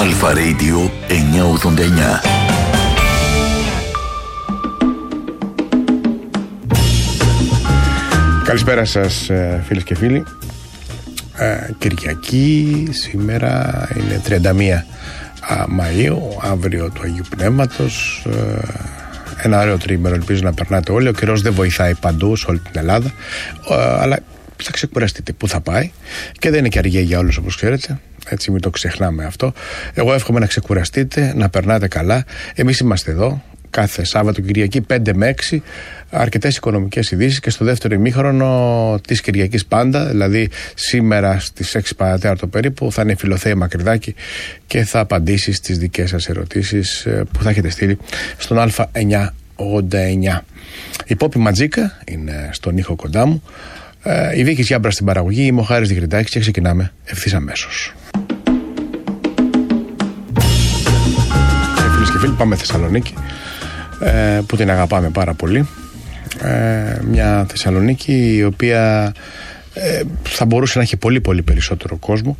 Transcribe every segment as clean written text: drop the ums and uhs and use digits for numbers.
Αλφα Radio 989. Καλησπέρα σας φίλες και φίλοι. Κυριακή, σήμερα είναι 31 Μαΐου, αύριο του Αγίου Πνεύματος. Ένα ωραίο τρίμηνο, ελπίζω να περνάτε όλοι. Ο καιρός δεν βοηθάει παντού σε όλη την Ελλάδα, αλλά θα ξεκουραστείτε. Πού θα πάει? Και δεν είναι και αργία για όλους, όπως ξέρετε. Έτσι, μην το ξεχνάμε αυτό. Εγώ εύχομαι να ξεκουραστείτε, να περνάτε καλά. Εμείς είμαστε εδώ κάθε Σάββατο, Κυριακή 5 με 6. Αρκετές οικονομικές ειδήσεις και στο δεύτερο ημίχρονο της Κυριακής πάντα, δηλαδή σήμερα στις 6 παρατέταρτο περίπου, θα είναι η Φιλοθέα Μακρυδάκη και θα απαντήσει στις δικές σας ερωτήσεις που θα έχετε στείλει στον Α989. Η Πόπη Ματζίκα είναι στον ήχο κοντά μου. Η Βίκης Γιάμπρα στην παραγωγή. Είμαι ο Χάρης Διγρυντάκης και ξεκινάμε ευθύς αμέσως. Φίλες και φίλοι, πάμε Θεσσαλονίκη, που την αγαπάμε πάρα πολύ. Μια Θεσσαλονίκη η οποία θα μπορούσε να έχει πολύ πολύ περισσότερο κόσμο.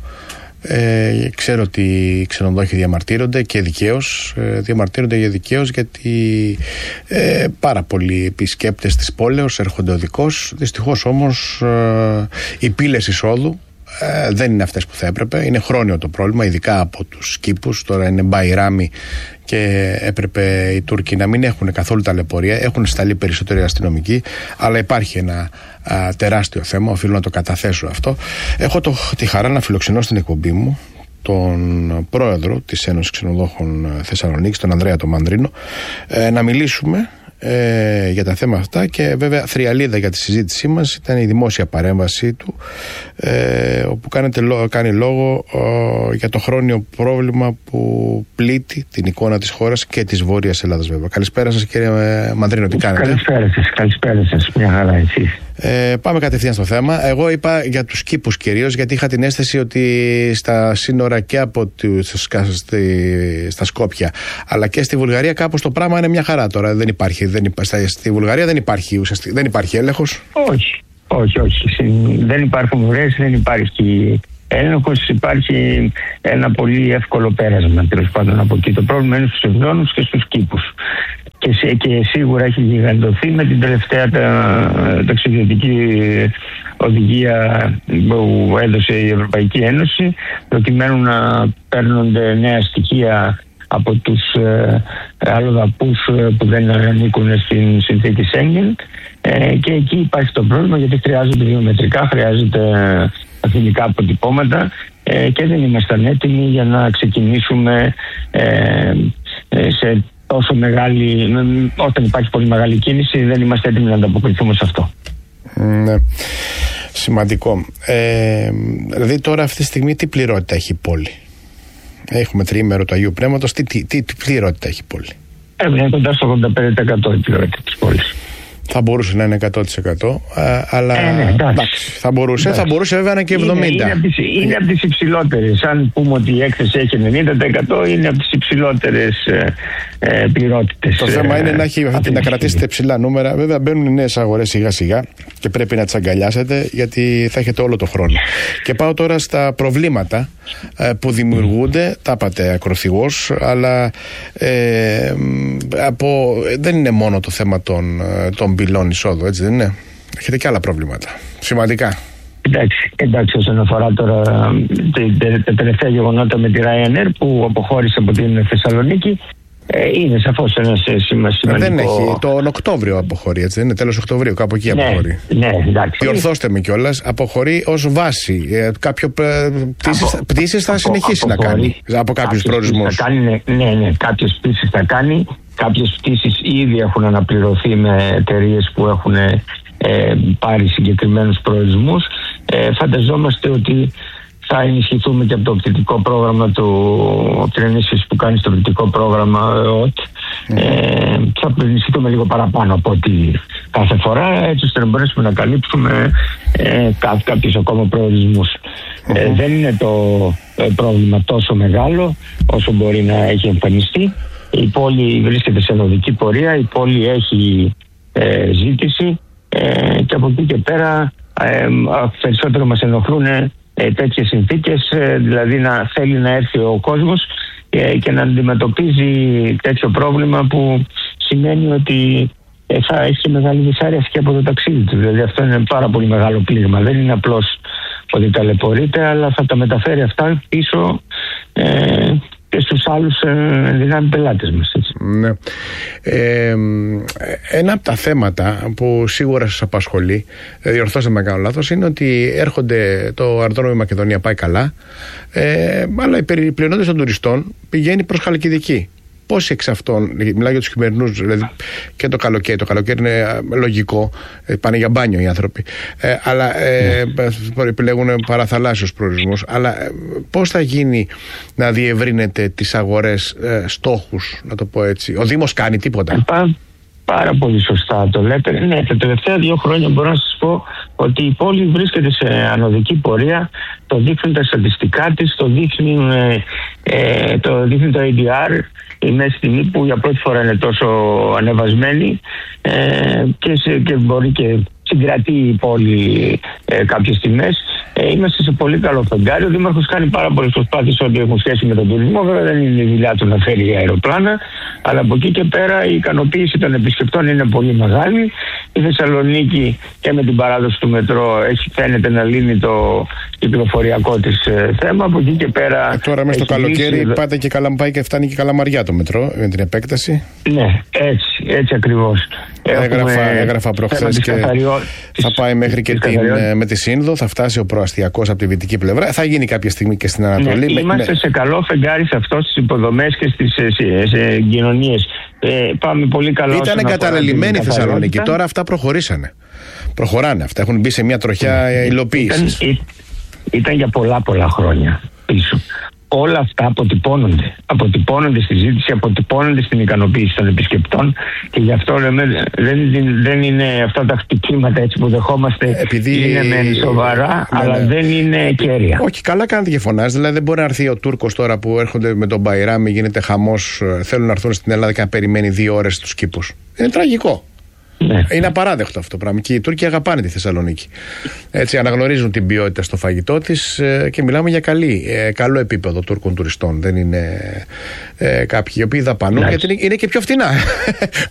Ξέρω ότι οι ξενοδόχοι διαμαρτύρονται και δικαίως. Διαμαρτύρονται για δικαίως, γιατί πάρα πολλοί επισκέπτες της πόλεως έρχονται οδικώς. Δυστυχώς όμως οι πύλες εισόδου δεν είναι αυτές που θα έπρεπε. Είναι χρόνιο το πρόβλημα, ειδικά από τους κήπους. Τώρα είναι Μπαϊράμι και έπρεπε οι Τούρκοι να μην έχουν καθόλου ταλαιπωρία. Έχουν σταλεί περισσότεροι αστυνομικοί, αλλά υπάρχει ένα τεράστιο θέμα. Οφείλω να το καταθέσω αυτό. Έχω τη χαρά να φιλοξενώ στην εκπομπή μου τον πρόεδρο της Ένωσης Ξενοδόχων Θεσσαλονίκης, τον Ανδρέα τον Μανδρίνο, να μιλήσουμε για τα θέματα αυτά. Και βέβαια θριαλίδα για τη συζήτησή μας ήταν η δημόσια παρέμβασή του, όπου κάνει λόγο για το χρόνιο πρόβλημα που πλήττει την εικόνα της χώρας και της Βόρειας Ελλάδας, βέβαια. Καλησπέρα σας, κύριε Μανδρίνο, τι κάνετε? Καλησπέρα σας, μια χαρά, εσείς? Πάμε κατευθείαν στο θέμα. Εγώ είπα για τους κήπους κυρίως, γιατί είχα την αίσθηση ότι στα σύνορα και από στα Σκόπια αλλά και στη Βουλγαρία κάπως το πράγμα είναι μια χαρά τώρα. Στη Βουλγαρία δεν υπάρχει έλεγχος. Όχι. Δεν υπάρχουν ουρές, δεν υπάρχει έλεγχος. Υπάρχει ένα πολύ εύκολο πέρασμα, τέλος πάντων, από εκεί. Το πρόβλημα είναι στους εκδόνους και στους κήπους. Και σίγουρα έχει γιγαντωθεί με την τελευταία ταξιδιωτική οδηγία που έδωσε η Ευρωπαϊκή Ένωση, προκειμένου να παίρνονται νέα στοιχεία από τους αλλοδαπούς που δεν ανήκουν στην συνθήκη Σέγγεν, και εκεί υπάρχει το πρόβλημα, γιατί χρειάζονται βιομετρικά, χρειάζονται αθλητικά αποτυπώματα, και δεν ήμασταν έτοιμοι για να ξεκινήσουμε σε τόσο μεγάλη, όταν υπάρχει πολύ μεγάλη κίνηση, δεν είμαστε έτοιμοι να ανταποκριθούμε σε αυτό. Ναι. Σημαντικό. Δηλαδή τώρα αυτή τη στιγμή τι πληρότητα έχει η πόλη? Έχουμε τριήμερο του Αγίου Πνεύματος. Τι πληρότητα έχει η πόλη? Είναι κοντά στο 85% η πληρότητα της πόλης. Θα μπορούσε να είναι 100%, αλλά εντάξει, θα μπορούσε βέβαια να είναι και 70%. Είναι από τις υψηλότερες. Αν πούμε ότι η έκθεση έχει 90%, είναι από τις υψηλότερες πληρότητες. Το θέμα είναι να κρατήσετε ψηλά νούμερα. Βέβαια μπαίνουν οι νέες αγορές σιγά σιγά και πρέπει να τις αγκαλιάσετε, γιατί θα έχετε όλο το χρόνο. Και πάω τώρα στα προβλήματα που δημιουργούνται. Τα είπατε ακροθυγώς, αλλά δεν είναι μόνο το θέμα των πυλών εισόδου, έτσι δεν είναι? Έχετε και άλλα προβλήματα σημαντικά. Εντάξει, όσον αφορά τώρα τα τελευταία γεγονότα με τη Ryanair που αποχώρησε από την Θεσσαλονίκη, είναι σαφώς ένα σημαντικό. Δεν έχει. Τον Οκτώβριο αποχωρεί, έτσι δεν είναι? Τέλος Οκτωβρίου, κάπου εκεί αποχωρεί. Ναι, εντάξει. Διορθώστε με κιόλας, αποχωρεί ως βάση. Πτήσεις θα συνεχίσει να κάνει από κάποιους προορισμούς. Ναι, κάποιες πτήσεις θα κάνει. Κάποιες πτήσεις ήδη έχουν αναπληρωθεί με εταιρείες που έχουν πάρει συγκεκριμένους προορισμούς. Φανταζόμαστε ότι θα ενισχυθούμε και από το οπτικό πρόγραμμα από την ενίσχυση που κάνει στο οπτικό πρόγραμμα ΟΤ. Θα ενισχυθούμε λίγο παραπάνω από ό,τι κάθε φορά, έτσι ώστε να μπορέσουμε να καλύψουμε κάποιους ακόμα προορισμούς. Δεν είναι το πρόβλημα τόσο μεγάλο όσο μπορεί να έχει εμφανιστεί. Η πόλη βρίσκεται σε ενωδική πορεία, η πόλη έχει ζήτηση, και από εκεί και πέρα περισσότερο μας ενοχλούν τέτοιες συνθήκες, δηλαδή να θέλει να έρθει ο κόσμος και να αντιμετωπίζει τέτοιο πρόβλημα που σημαίνει ότι θα έχει μεγάλη δυσάρεση και από το ταξίδι του. Δηλαδή αυτό είναι πάρα πολύ μεγάλο πλήγμα. Δεν είναι απλώς ότι ταλαιπωρείται, αλλά θα τα μεταφέρει αυτά πίσω και στους άλλους δυνάμει πελάτες μας. Έτσι. Ναι. Ένα από τα θέματα που σίγουρα σας απασχολεί, διορθώστε με κάνω λάθος, είναι ότι έρχονται, το αεροδρόμιο Μακεδονία πάει καλά, αλλά η πλειονότητα των τουριστών πηγαίνει προς Χαλκιδική. Πόσοι εξ αυτών, μιλάω για τους χειμερινούς, δηλαδή και το καλοκαίρι είναι λογικό, πάνε για μπάνιο οι άνθρωποι, αλλά επιλέγουν παραθαλάσσιους προορισμούς. Αλλά πώς θα γίνει να διευρύνετε τις αγορές στόχους, να το πω έτσι? Ο Δήμος κάνει τίποτα? Πάρα πολύ σωστά το λέτε. Ναι, τα τελευταία 2 χρόνια μπορώ να σας πω ότι η πόλη βρίσκεται σε ανωδική πορεία. Το δείχνουν τα στατιστικά της, το δείχνει το ADR, η μέση τιμή που για πρώτη φορά είναι τόσο ανεβασμένη και μπορεί και συγκρατεί η πόλη κάποιες τιμές. Είμαστε σε πολύ καλό φεγγάρι. Ο Δήμαρχος κάνει πάρα πολλές προσπάθειες ό,τι έχουν σχέση με τον τουρισμό. Βέβαια δεν είναι η δουλειά του να φέρει αεροπλάνα, αλλά από εκεί και πέρα η ικανοποίηση των επισκεπτών είναι πολύ μεγάλη. Η Θεσσαλονίκη και με την παράδοση του μετρό φαίνεται να λύνει το κυκλοφοριακό της θέμα. Από εκεί και πέρα. Τώρα μέσα στο καλοκαίρι πάτε και πάει και φτάνει και Καλαμαριά το μετρό με την επέκταση. Ναι, έτσι ακριβώς. Έγραφα προχθές και θα πάει μέχρι και με τη Σύνδο, θα φτάσει ο προαστιακός από τη δυτική πλευρά. Θα γίνει κάποια στιγμή και στην Ανατολή. Ναι, είμαστε σε καλό φεγγάρι σε αυτό, στις υποδομές και στις κοινωνίες. Πάμε πολύ καλά. Ήταν εγκαταλελειμμένη η Θεσσαλονίκη. Τώρα αυτά προχωράνε αυτά. Έχουν μπει σε μια τροχιά υλοποίησης. Ήταν για πολλά χρόνια πίσω. Όλα αυτά αποτυπώνονται στη ζήτηση, αποτυπώνονται στην ικανοποίηση των επισκεπτών και γι' αυτό λέμε δεν είναι αυτά τα χτυπήματα έτσι που δεχόμαστε. Επειδή είναι μεν σοβαρά, αλλά δεν είναι κέρια. Όχι, καλά κάνετε και φωνάζετε. Δηλαδή δεν μπορεί να έρθει ο Τούρκος τώρα που έρχονται με τον Μπαϊράμι, γίνεται χαμός, θέλουν να έρθουν στην Ελλάδα και να περιμένει 2 ώρες στους κήπους. Είναι τραγικό. Ναι. Είναι απαράδεκτο αυτό το πράγμα. Και οι Τούρκοι αγαπάνε τη Θεσσαλονίκη. Έτσι, αναγνωρίζουν την ποιότητα στο φαγητό της και μιλάμε για καλό επίπεδο Τούρκων τουριστών. Δεν είναι κάποιοι οι οποίοι δαπανούν, γιατί είναι και πιο φτηνά.